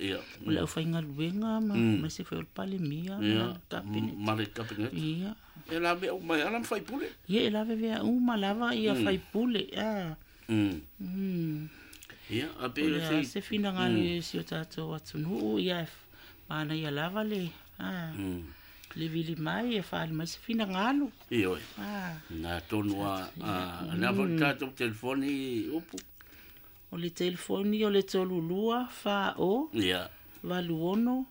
O le au whainga luenga ma se whai o pale mia. Male kapinet. Ia. E la me o mai alam whai pule. Ia e lawe vea uma lava ia whai pule. Ia, a pe Ia se fina ngale si o tātou atunu. Ia mana ia lava le. Le vili mai e whaali mai se fina ngalu. Ia oi. Nā tonua. Nā whai tātou telefoni upu. O le telefoni o le tolulua wha o. Ia. Valuono.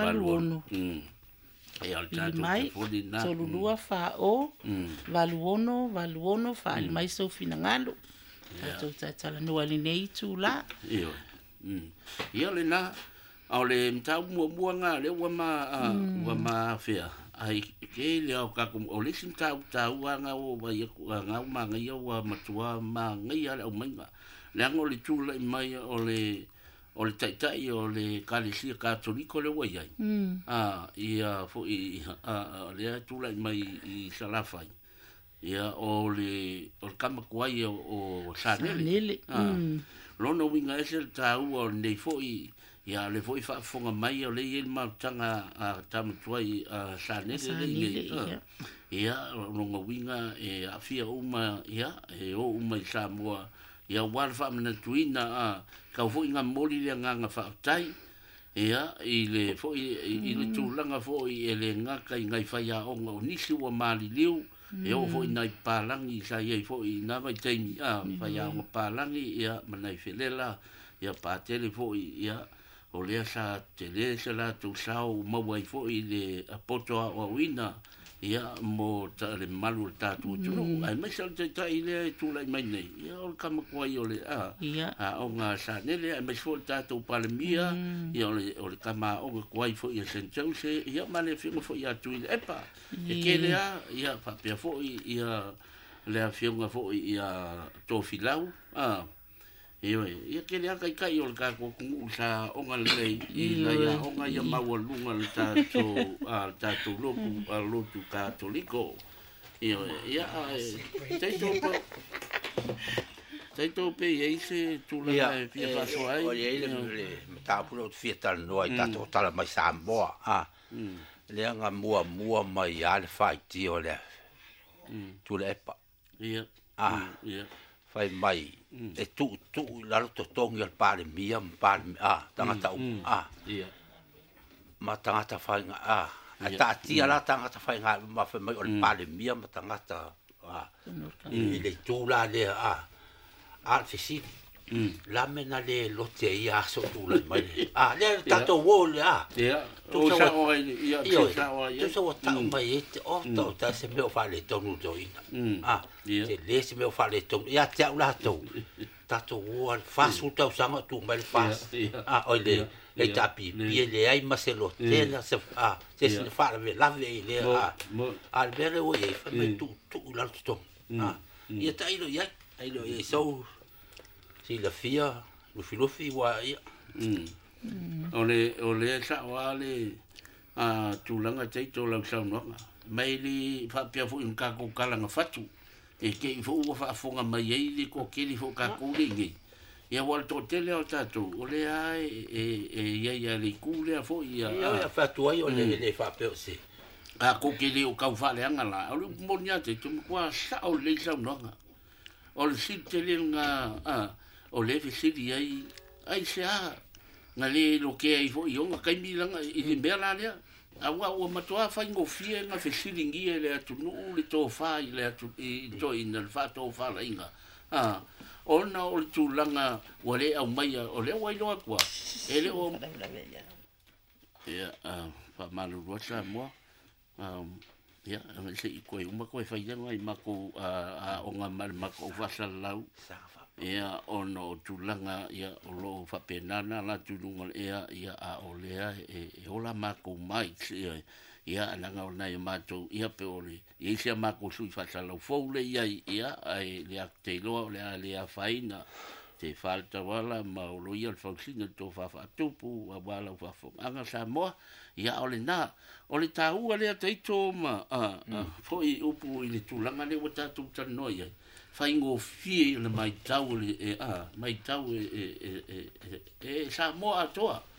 Ia le Vili tātou mai telefoni nā. tolulua wha o. Valuono whaali mai sau fina ngalu. Tātou tātala noa le nei tū la. Ia oi. Ia le nā. Au le mtau mua ngā le ua ma whea. Ai ke le au kakum o le sim tau ngā o ngā o manga ia ua matua manga ia le au mainga. Le ango le tūla i mai o le taitai o le kalisia katoliko le wai ai. Ia fo i le tūla i mai i salafai. Ia o le kamakuai o Sanele. Lona winga ese le tau o nei fo i ia le foi fa fonga mai o le il mautanga a tamtuai a Sanele ia longa winga e afia uma ia e o uma i Samoa ia war fa mena tuina a ka foi nga moli le nga fa tai ia i le foi i le tulanga foi e le nga kai ngai fa ia o nisi wa mali liu e o foi nai palangi sa ia foi na vai taimi a fa ia o palangi ia manai felela ia pa tele foi ia o lea sa te lea sa la tu sao mawai fo i le apoto a wina ia mo ta le malu tatu tunu ai mai sa te tai le tu lai mai nei ia o kamakuai o le o ngā Sanele ai mai fo tatu palemia ia o le kama o kuai fo i sentau se ia male fingo fo ia tu le epa e ke lea ia fa pia fo ia lea fingo fo ia tofilau ia ke lea kai o le kakokungu sa onga lei i la ia onga ia maua lunga le tātou loku a lotu katoliko. Ia taito pe iei se tūlanga e fia paso ai. O iei le tāpura o te fia tala noa i tātou tala mai Samoa. Lea ngā mua mai a le whaiti o le tūle epa. Ia. Fai mai e tu lalo to tongi al pale mia tangata ma tangata fai nga ta tia la tangata fai nga ma fai mai al pale mia ma tangata i le tu la le al fisi la mena le lote ia so tu la mai le tato wo le tu sa o ia tu sa o ta mai e o to ta se me o fa le tonu doina te le se me o fa le tonu ia te la to tato wo al fasu ta sanga tu mai fas o le le tapi pie le ai ma se lote la se se fa la ve le al vere o e fa me tu la to ia ta ilo ia ilo e so si la fia lo filofi wa ia ole sa wale tulanga teito la sauna mai li fa pia fu in ka ko kala nga fatu e ke fu fa fonga mai ele ko ke li fu ka ko lingi ia wal to tele o tatu ole ai ia le kule fo ia fatu ai ole le fa pe se ko ke li o ka fa le anga la o mo nya te tu kwa sa o le sauna o le sitele nga o le fisiri ai se nga le lo ke ai fo yo nga kai milanga i le bela le awa o matoa fa ngo fie nga fisiri ngi le atu no le to fa le atu i to in le fa to fa la inga ona o tu langa o le au mai o le wai lo kwa ele o fa malu rosa mo ya se i ko uma ko fa ia mai mako o nga mal mako fa salau ia ono tulanga ia o lo fa penana la tulunga ia a olea e ola mako mai ia nanga ona ia mato ia pe ole ia sia mako sui fa sala foule ia ai le actelo le faina te falta wala ma o lo ia fa sina to fa tupu wala fa fo anga sa mo ia ole na ole tau le teito ma foi upu i le tulanga le wata tu tanoia faingo fie le mai tau le mai tau e sa mo atoa